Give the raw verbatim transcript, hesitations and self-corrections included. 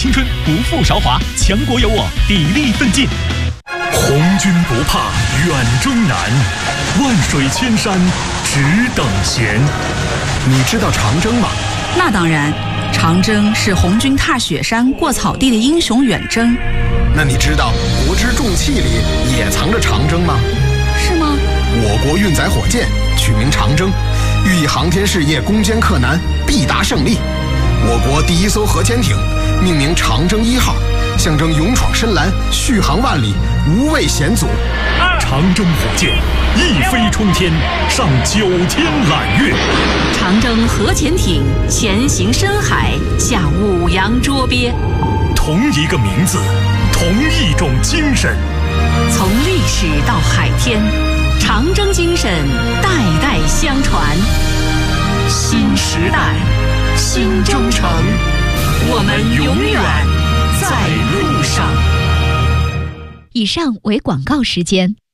青春，不负韶华，强国有我，砥砺奋进。红军不怕远征难，万水千山只等闲。 你知道长征吗？ 那当然，长征是红军踏雪山过草地的英雄远征。 那你知道国之重器里也藏着长征吗？ 是吗？ 我国运载火箭取名长征，寓意航天事业攻坚克难，必达胜利。我国第一艘核潜艇命名长征一号，象征勇闯深蓝，续航万里，无畏险阻。 长征火箭一飞冲天，上九天揽月。 长征核潜艇前行深海，下五洋捉鳖。 同一个名字，同一种精神。 从历史到海天，长征精神代代相传。新时代，新征程，我们永远在路上。 以上为广告时间。